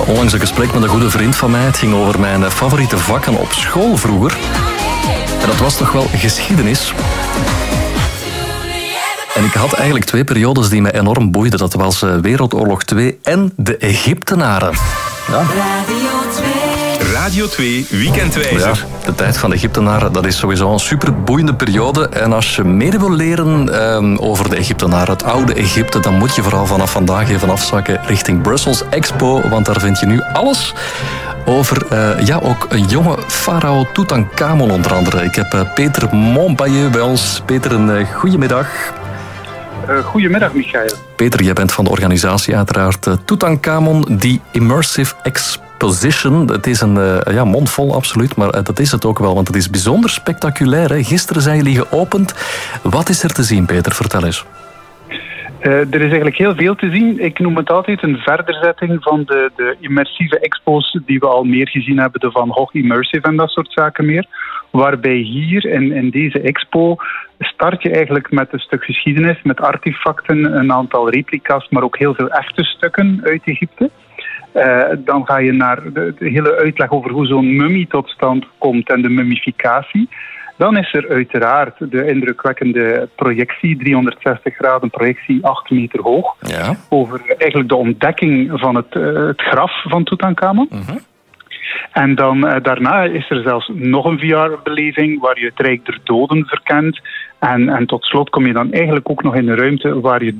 onlangs een gesprek met een goede vriend van mij. Het ging over mijn favoriete vakken op school vroeger. En dat was toch wel geschiedenis. En ik had eigenlijk 2 periodes die mij enorm boeiden. Dat was Wereldoorlog 2 en de Egyptenaren. Ja. Radio 2 Weekendwijzer. Ja, de tijd van de Egyptenaren, dat is sowieso een superboeiende periode. En als je meer wil leren over de Egyptenaren, het oude Egypte, dan moet je vooral vanaf vandaag even afzakken richting Brussels Expo. Want daar vind je nu alles over ook een jonge farao Tutankhamon onder andere. Ik heb Peter Montbailleux bij ons. Peter, een goedemiddag. Goedemiddag, Michael. Peter, jij bent van de organisatie uiteraard Tutankhamon, die Immersive Exposition. Het is een mondvol, absoluut, maar dat is het ook wel, want het is bijzonder spectaculair. Hè? Gisteren zijn jullie geopend. Wat is er te zien, Peter? Vertel eens. Er is eigenlijk heel veel te zien. Ik noem het altijd een verderzetting van de immersieve expos die we al meer gezien hebben, de Van Gogh Immersive en dat soort zaken meer. Waarbij hier in deze expo start je eigenlijk met een stuk geschiedenis, met artefacten, een aantal replica's, maar ook heel veel echte stukken uit Egypte. Dan ga je naar de hele uitleg over hoe zo'n mummie tot stand komt en de mummificatie. Dan is er uiteraard de indrukwekkende projectie, 360 graden projectie, 8 meter hoog. Ja. Over eigenlijk de ontdekking van het graf van Tutankhamon. Uh-huh. En dan daarna is er zelfs nog een VR-beleving waar je het Rijk der Doden verkent. En tot slot kom je dan eigenlijk ook nog in een ruimte waar je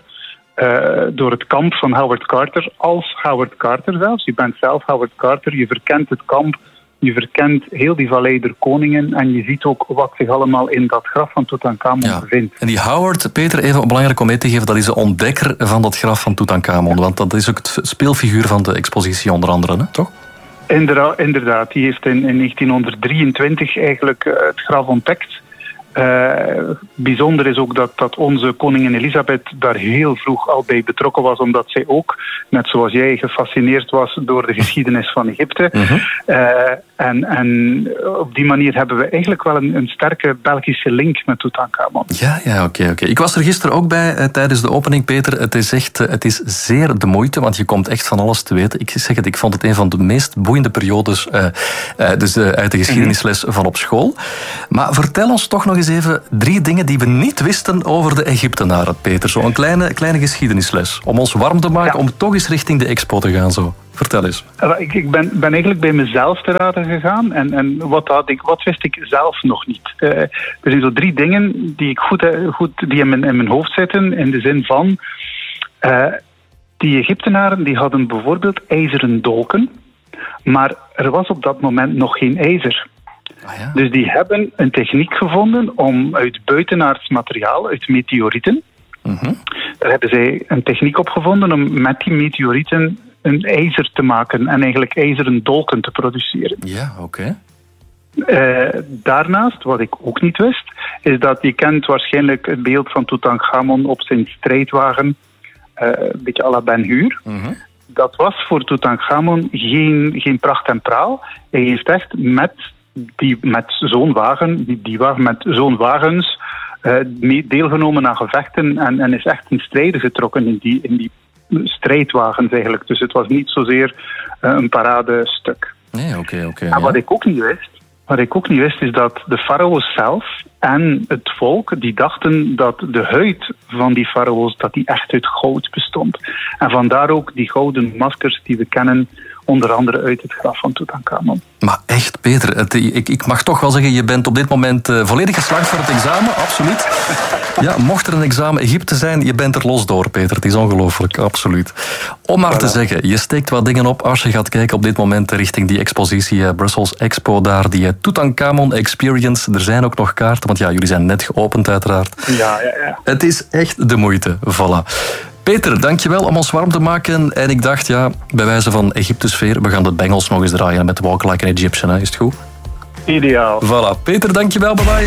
door het kamp van Howard Carter, als Howard Carter zelfs. Je bent zelf Howard Carter, je verkent het kamp, je verkent heel die Vallei der Koningen en je ziet ook wat zich allemaal in dat graf van Tutankhamon bevindt. En die Howard, Peter, even belangrijk om mee te geven, dat is de ontdekker van dat graf van Tutankhamon, want dat is ook het speelfiguur van de expositie onder andere, hè? Toch? Inderdaad, die heeft in 1923 eigenlijk het graf ontdekt. Bijzonder is ook dat onze koningin Elisabeth daar heel vroeg al bij betrokken was, omdat zij ook, net zoals jij, gefascineerd was door de geschiedenis van Egypte. Uh-huh. En op die manier hebben we eigenlijk wel een sterke Belgische link met Tutankhamon. Ja, oké. Ik was er gisteren ook bij tijdens de opening, Peter. Het is zeer de moeite, want je komt echt van alles te weten. Ik zeg het, ik vond het een van de meest boeiende periodes uit de geschiedenisles van op school. Maar vertel ons toch nog eens even 3 dingen die we niet wisten over de Egyptenaren, Peter. Zo een kleine geschiedenisles. Om ons warm te maken, om toch eens richting de expo te gaan. Zo. Vertel eens. Ik ben eigenlijk bij mezelf te raden gegaan. En wat wist ik zelf nog niet? Er zijn zo 3 dingen die ik goed die in mijn hoofd zitten. In de zin van, die Egyptenaren die hadden bijvoorbeeld ijzeren dolken. Maar er was op dat moment nog geen ijzer. Ah, ja. Dus die hebben een techniek gevonden om uit buitenaards materiaal, uit meteorieten, daar hebben zij een techniek op gevonden om met die meteorieten een ijzer te maken en eigenlijk ijzeren dolken te produceren. Ja, oké. Daarnaast, wat ik ook niet wist, is dat je kent waarschijnlijk het beeld van Tutankhamon op zijn strijdwagen, een beetje à la Ben-Hur. Uh-huh. Dat was voor Tutankhamon geen pracht en praal. Hij heeft echt met zo'n wagen, die wagen met zo'n wagens, deelgenomen aan gevechten en is echt in strijden getrokken in die strijdwagens eigenlijk. Dus het was niet zozeer een paradestuk. Nee, oké. En wat ik ook niet wist, is dat de farao's zelf en het volk, die dachten dat de huid van die farao's, dat die echt uit goud bestond. En vandaar ook die gouden maskers die we kennen, onder andere uit het graf van Tutankhamon. Maar echt, Peter, ik mag toch wel zeggen, je bent op dit moment volledig geslaagd voor het examen, absoluut. Ja, mocht er een examen Egypte zijn, je bent er los door, Peter. Het is ongelooflijk, absoluut. Om maar te zeggen, je steekt wat dingen op als je gaat kijken op dit moment richting die expositie Brussels Expo, daar die Tutankhamon Experience. Er zijn ook nog kaarten, want ja, jullie zijn net geopend uiteraard. Ja. Het is echt de moeite, voilà. Peter, dankjewel om ons warm te maken. En ik dacht, bij wijze van Egyptesfeer, we gaan de Bengals nog eens draaien met Walk Like an Egyptian. Hè? Is het goed? Ideaal. Voilà. Peter, dankjewel. Bye-bye.